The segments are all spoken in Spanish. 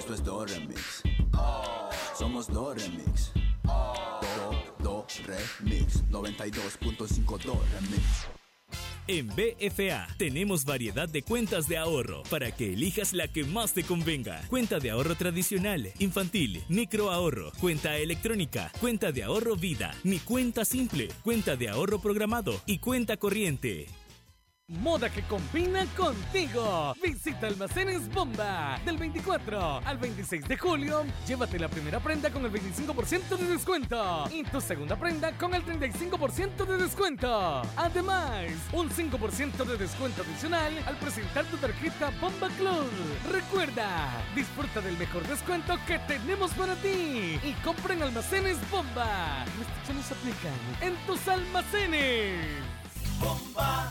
Esto es Do Remix. Somos Do Remix. Do Remix. 92.5 Do Remix. En BFA tenemos variedad de cuentas de ahorro para que elijas la que más te convenga. Cuenta de ahorro tradicional, infantil, microahorro, cuenta electrónica, cuenta de ahorro vida, mi cuenta simple, cuenta de ahorro programado y cuenta corriente. Moda que combina contigo. Visita Almacenes Bomba. Del 24 al 26 de julio, llévate la primera prenda con el 25% de descuento y tu segunda prenda con el 35% de descuento. Además, un 5% de descuento adicional al presentar tu tarjeta Bomba Club. Recuerda, disfruta del mejor descuento que tenemos para ti y compra en Almacenes Bomba. Restricciones aplican en tus almacenes. Bomba.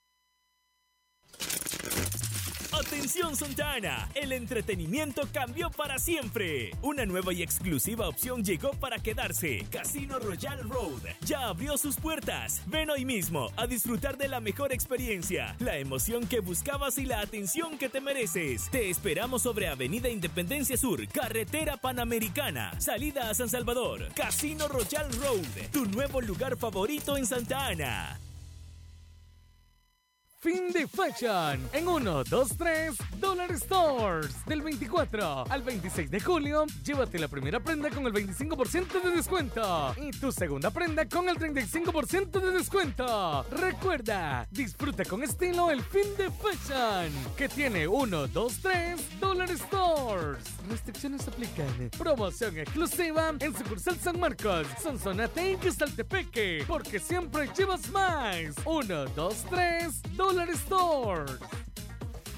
¡Atención Santa Ana! El entretenimiento cambió para siempre. Una nueva y exclusiva opción llegó para quedarse. Casino Royal Road ya abrió sus puertas. Ven hoy mismo a disfrutar de la mejor experiencia, la emoción que buscabas y la atención que te mereces. Te esperamos sobre Avenida Independencia Sur, Carretera Panamericana, salida a San Salvador. Casino Royal Road, tu nuevo lugar favorito en Santa Ana. Fin de Fashion en 1, 2, 3 Dollar Stores. Del 24 al 26 de julio, llévate la primera prenda con el 25% de descuento y tu segunda prenda con el 35% de descuento. Recuerda, disfruta con estilo el Fin de Fashion, que tiene 1, 2, 3 Dollar Stores. Restricciones aplican. Promoción exclusiva en sucursal San Marcos, Sonsonate y Quesaltepeque, porque siempre llevas más. 1, 2, 3 Dollar Stores.